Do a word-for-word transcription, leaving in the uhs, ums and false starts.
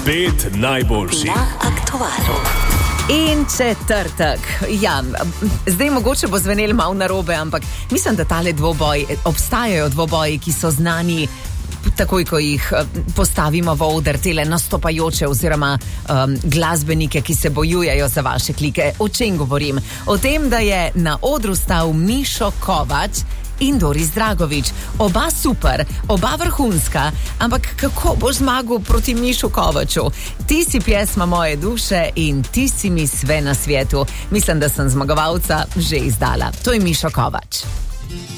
Pet najboljših na aktualu. In četrtek. Ja, zdaj mogoče bo zvenel malo narobe, ampak mislim, da tale dvoboj, obstajajo dvoboji, ki so znani takoj, ko jih postavimo v oder, tele nastopajoče oziroma um, glasbenike, ki se bojujejo za vaše klike. O čem govorim? O tem, da je na odru stal Mišo Kovač in Doris Dragovič. Oba super, oba vrhunska, ampak kako boš zmagal proti Mišu Kovaču? Ti si pjesma moje duše in ti si mi sve na svetu. Mislim, da sem zmagovalca že izdala. To je Mišo Kovač.